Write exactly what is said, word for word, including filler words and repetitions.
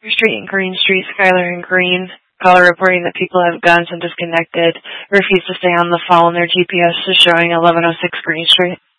Street and Green Street, Skylar and Green. Caller reporting that people have guns and disconnected. Refuse to stay on the phone. Their G P S is showing eleven oh six Green Street.